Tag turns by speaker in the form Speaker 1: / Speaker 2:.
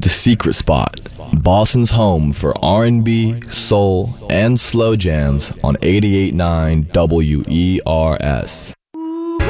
Speaker 1: The Secret Spot, Boston's home for R&B, soul, and slow jams on 88.9 WERS.